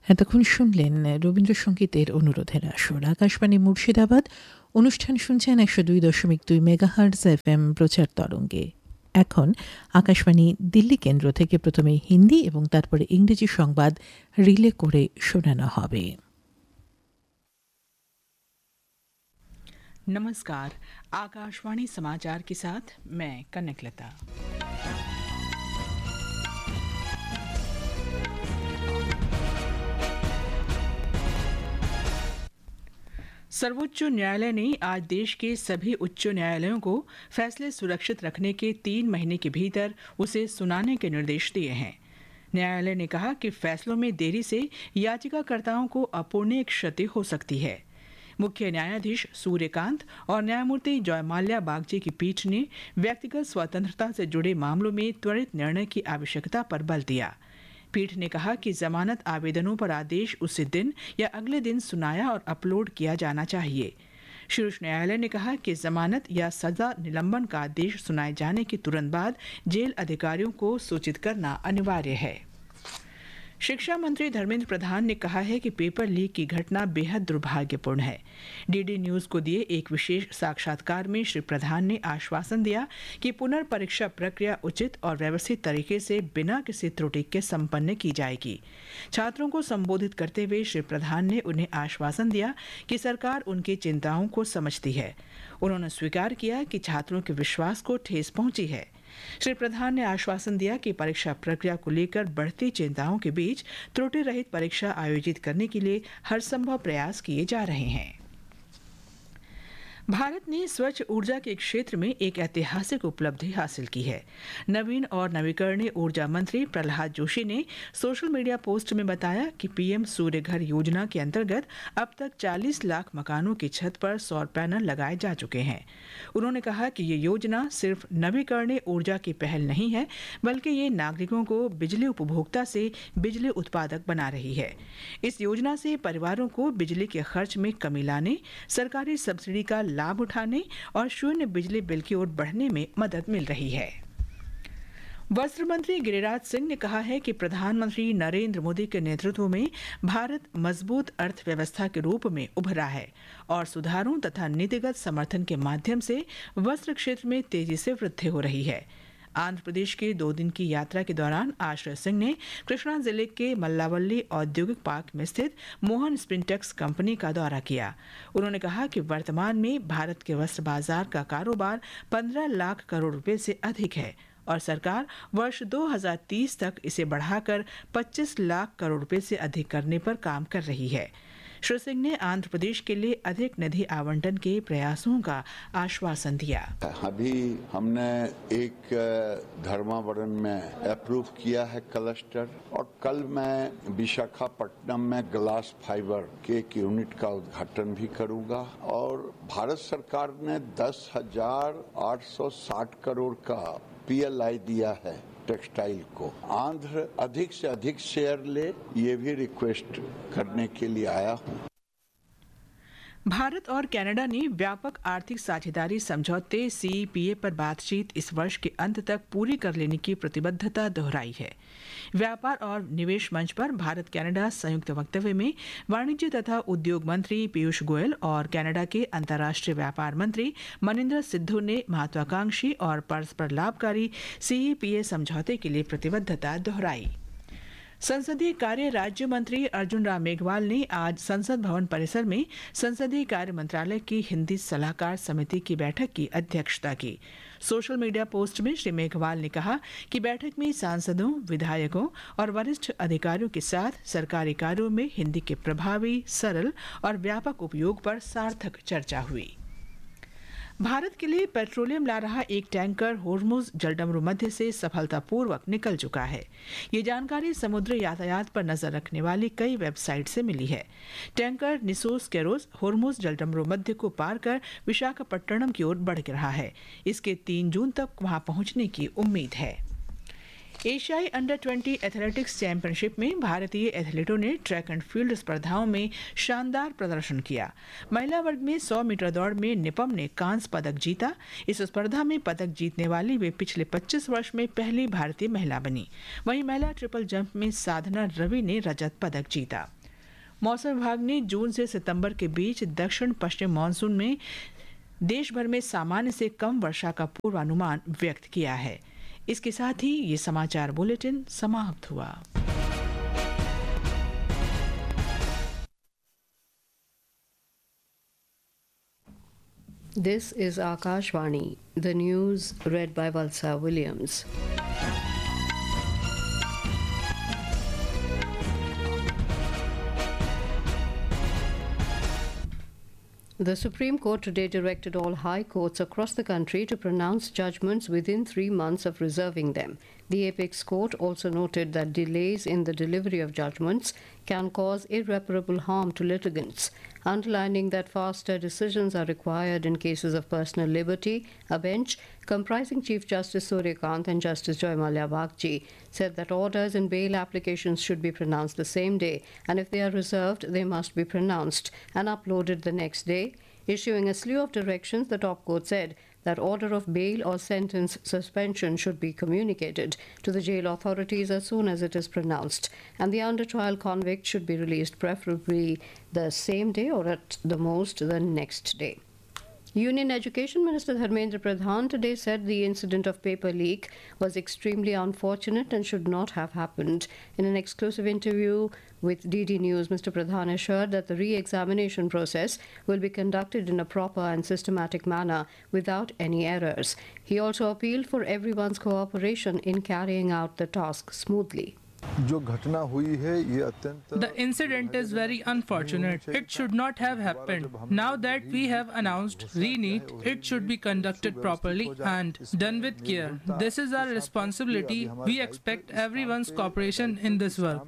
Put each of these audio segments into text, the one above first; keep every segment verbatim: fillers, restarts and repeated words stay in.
এতক্ষণ শুনলেন রবীন্দ্রসঙ্গীতের অনুরোধের আসর। আকাশবাণী মুর্শিদাবাদ অনুষ্ঠান শুনছেন একশো দুই দশমিক দুই মেগাহার্টজ এফ এম প্রচার তরঙ্গে। এখন আকাশবাণী দিল্লি কেন্দ্র থেকে প্রথমে হিন্দি এবং তারপরে ইংরেজি সংবাদ রিলে করে শোনানো হবে। नमस्कार, आकाशवाणी समाचार के साथ मैं कनकलता। सर्वोच्च न्यायालय ने आज देश के सभी उच्च न्यायालयों को फैसले सुरक्षित रखने के तीन महीने के भीतर उसे सुनाने के निर्देश दिए हैं। न्यायालय ने कहा कि फैसलों में देरी से याचिकाकर्ताओं को अपूर्णीय क्षति हो सकती है। मुख्य न्यायाधीश सूर्यकांत और न्यायमूर्ति जयमाल्या बागची की पीठ ने व्यक्तिगत स्वतंत्रता से जुड़े मामलों में त्वरित निर्णय की आवश्यकता पर बल दिया। पीठ ने कहा कि जमानत आवेदनों पर आदेश उसी दिन या अगले दिन सुनाया और अपलोड किया जाना चाहिए। शीर्ष न्यायालय ने कहा कि जमानत या सजा निलंबन का आदेश सुनाए जाने के तुरंत बाद जेल अधिकारियों को सूचित करना अनिवार्य है। शिक्षा मंत्री धर्मेंद्र प्रधान ने कहा है कि पेपर लीक की घटना बेहद दुर्भाग्यपूर्ण है। डीडी न्यूज को दिए एक विशेष साक्षात्कार में श्री प्रधान ने आश्वासन दिया कि पुनर्परीक्षा प्रक्रिया उचित और व्यवस्थित तरीके से बिना किसी त्रुटि के संपन्न की जाएगी। छात्रों को संबोधित करते हुए श्री प्रधान ने उन्हें आश्वासन दिया कि सरकार उनकी चिंताओं को समझती है। उन्होंने स्वीकार किया कि छात्रों के विश्वास को ठेस पहुंची है। श्री प्रधान ने आश्वासन दिया कि परीक्षा प्रक्रिया को लेकर बढ़ती चिंताओं के बीच त्रुटि रहित परीक्षा आयोजित करने के लिए हर संभव प्रयास किए जा रहे हैं। भारत ने स्वच्छ ऊर्जा के क्षेत्र में एक ऐतिहासिक उपलब्धि हासिल की है। नवीन और नवीकरणीय ऊर्जा मंत्री प्रहलाद जोशी ने सोशल मीडिया पोस्ट में बताया कि पीएम सूर्य घर योजना के अंतर्गत अब तक चालीस लाख मकानों की छत पर सौर पैनल लगाए जा चुके हैं। उन्होंने कहा कि ये योजना सिर्फ नवीकरणीय ऊर्जा की पहल नहीं है, बल्कि ये नागरिकों को बिजली उपभोक्ता से बिजली उत्पादक बना रही है। इस योजना से परिवारों को बिजली के खर्च में कमी लाने, सरकारी सब्सिडी का लाभ उठाने और शून्य बिजली बिल की ओर बढ़ने में मदद मिल रही है। वस्त्र मंत्री गिरिराज सिंह ने कहा है कि प्रधानमंत्री नरेंद्र मोदी के नेतृत्व में भारत मजबूत अर्थव्यवस्था के रूप में उभरा है और सुधारों तथा नीतिगत समर्थन के माध्यम से वस्त्र क्षेत्र में तेजी से वृद्धि हो रही है। आंध्र प्रदेश के दो दिन की यात्रा के दौरान आज श्री सिंह ने कृष्णा जिले के मल्लावल्ली औद्योगिक पार्क में स्थित मोहन स्पिनटेक्स कंपनी का दौरा किया। उन्होंने कहा कि वर्तमान में भारत के वस्त्र बाजार का कारोबार पंद्रह लाख करोड़ रुपए से अधिक है और सरकार वर्ष दो हज़ार तीस तक इसे बढ़ाकर पच्चीस लाख करोड़ रुपए से अधिक करने पर काम कर रही है। श्री सिंह ने आंध्र प्रदेश के लिए अधिक निधि आवंटन के प्रयासों का आश्वासन दिया। अभी हमने एक धर्मावरम में अप्रूव किया है क्लस्टर, और कल मैं विशाखापट्टनम में ग्लास फाइबर के एक यूनिट का उद्घाटन भी करूंगा। और भारत सरकार ने दस हजार आठ सौ साठ करोड़ का पीएलआई दिया है टेक्सटाइल को। आंध्र अधिक से अधिक शेयर ले, ये भी रिक्वेस्ट करने के लिए आया हूँ। भारत और कनाडा ने व्यापक आर्थिक साझेदारी समझौते सीईपीए पर बातचीत इस वर्ष के अंत तक पूरी कर लेने की प्रतिबद्धता दोहराई है। व्यापार और निवेश मंच पर भारत कनाडा संयुक्त वक्तव्य में वाणिज्य तथा उद्योग मंत्री पीयूष गोयल और कनाडा के अंतर्राष्ट्रीय व्यापार मंत्री मनिंदर सिद्धू ने महत्वाकांक्षी और परस्पर लाभकारी सीईपीए समझौते के लिए प्रतिबद्धता दोहराई। संसदीय कार्य राज्य मंत्री अर्जुन राम मेघवाल ने आज संसद भवन परिसर में संसदीय कार्य मंत्रालय की हिंदी सलाहकार समिति की बैठक की अध्यक्षता की। सोशल मीडिया पोस्ट में श्री मेघवाल ने कहा कि बैठक में सांसदों, विधायकों और वरिष्ठ अधिकारियों के साथ सरकारी कार्यों में हिंदी के प्रभावी, सरल और व्यापक उपयोग पर सार्थक चर्चा हुई। भारत के लिए पेट्रोलियम ला रहा एक टैंकर होर्मुज जलडमरू मध्य से सफलतापूर्वक निकल चुका है। ये जानकारी समुद्री यातायात पर नजर रखने वाली कई वेबसाइट से मिली है। टैंकर निसोस केरोस होर्मुज जलडमरू मध्य को पार कर विशाखापट्टनम की ओर बढ़ रहा है। इसके तीन जून तक वहां पहुंचने की उम्मीद है। एशियाई अंडर ट्वेंटी एथलेटिक्स चैंपियनशिप में भारतीय एथलीटों ने ट्रैक एंड फील्ड स्पर्धाओं में शानदार प्रदर्शन किया। महिला वर्ग में सौ मीटर दौड़ में निपम ने कांस्य पदक जीता। इस स्पर्धा में पदक जीतने वाली वे पिछले पच्चीस वर्ष में पहली भारतीय महिला बनी। वहीं महिला ट्रिपल जंप में साधना रवि ने रजत पदक जीता। मौसम विभाग ने जून से सितंबर के बीच दक्षिण पश्चिम मानसून में देश भर में सामान्य से कम वर्षा का पूर्वानुमान व्यक्त किया है। इसके साथ ही ये समाचार बुलेटिन समाप्त हुआ। This is Akashvani, the news read by Valsa Williams. The Supreme Court today directed all high courts across the country to pronounce judgments within three months of reserving them. The Apex Court also noted that delays in the delivery of judgments can cause irreparable harm to litigants, underlining that faster decisions are required in cases of personal liberty. A bench comprising Chief Justice Suryakant and Justice Joy Mallya Bagchi said that orders and bail applications should be pronounced the same day, and if they are reserved, they must be pronounced and uploaded the next day. Issuing a slew of directions, the top court said that order of bail or sentence suspension should be communicated to the jail authorities as soon as it is pronounced, and the under trial convict should be released preferably the same day or at the most the next day. Union Education Minister Dharmendra Pradhan today said the incident of paper leak was extremely unfortunate and should not have happened. In an exclusive interview with D D News, Mister Pradhan assured that the re-examination process will be conducted in a proper and systematic manner without any errors. He also appealed for everyone's cooperation in carrying out the task smoothly. The incident is very unfortunate. It should not have happened. Now that we have announced re-NEET, it should be conducted properly and done with care. This is our responsibility. We expect everyone's cooperation in this work.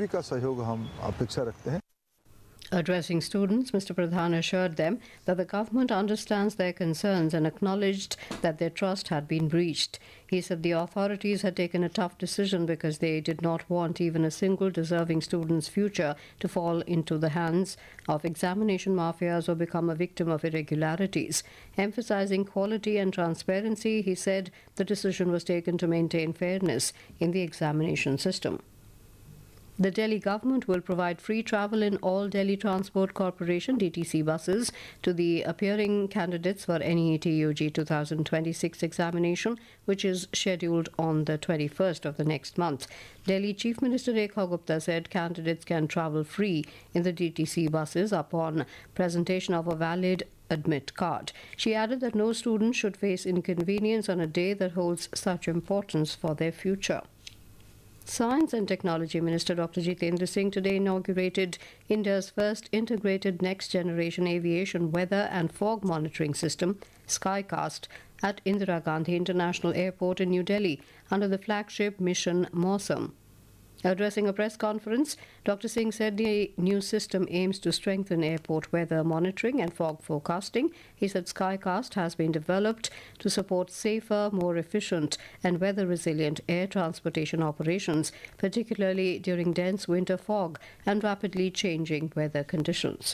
Addressing students, Mister Pradhan assured them that the government understands their concerns and acknowledged that their trust had been breached. He said the authorities had taken a tough decision because they did not want even a single deserving student's future to fall into the hands of examination mafias or become a victim of irregularities. Emphasizing quality and transparency, he said the decision was taken to maintain fairness in the examination system. The Delhi government will provide free travel in all Delhi Transport Corporation D T C buses to the appearing candidates for N E E T U G twenty twenty-six examination, which is scheduled on the twenty-first of the next month. Delhi Chief Minister Rekha Gupta said candidates can travel free in the D T C buses upon presentation of a valid admit card. She added that no student should face inconvenience on a day that holds such importance for their future. Science and Technology Minister Doctor Jitendra Singh today inaugurated India's first integrated next-generation aviation weather and fog monitoring system, Skycast, at Indira Gandhi International Airport in New Delhi under the flagship mission Mausam. Addressing a press conference, Doctor Singh said the new system aims to strengthen airport weather monitoring and fog forecasting. He said Skycast has been developed to support safer, more efficient and weather-resilient air transportation operations, particularly during dense winter fog and rapidly changing weather conditions.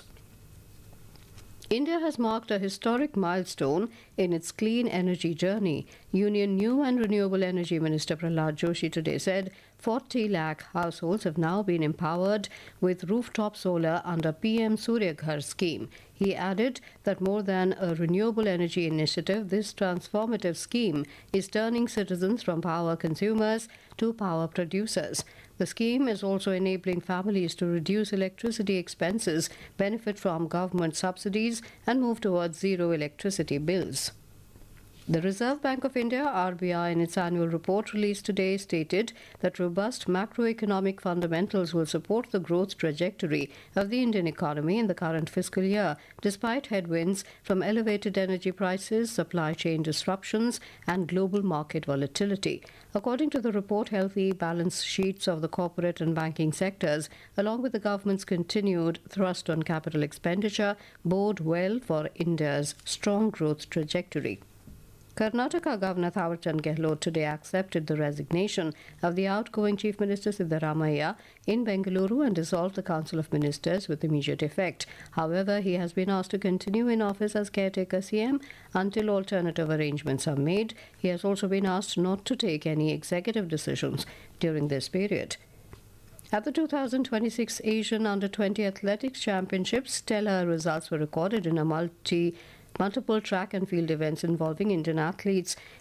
India has marked a historic milestone in its clean energy journey. Union New and Renewable Energy Minister Prahlad Joshi today said forty lakh households have now been empowered with rooftop solar under P M Surya Ghar scheme. He added that more than a renewable energy initiative, this transformative scheme is turning citizens from power consumers to power producers. The scheme is also enabling families to reduce electricity expenses, benefit from government subsidies, and move towards zero electricity bills. The Reserve Bank of India, R B I, in its annual report released today stated that robust macroeconomic fundamentals will support the growth trajectory of the Indian economy in the current fiscal year, despite headwinds from elevated energy prices, supply chain disruptions, and global market volatility. According to the report, healthy balance sheets of the corporate and banking sectors, along with the government's continued thrust on capital expenditure, bode well for India's strong growth trajectory. Karnataka Governor Thawarchand Gehlot today accepted the resignation of the outgoing Chief Minister Siddaramaiah in Bengaluru and dissolved the Council of Ministers with immediate effect. However, he has been asked to continue in office as caretaker C M until alternative arrangements are made. He has also been asked not to take any executive decisions during this period. At the two thousand twenty-six Asian Under twenty Athletics Championships, stellar results were recorded in a multi multiple track and field events involving Indian athletes.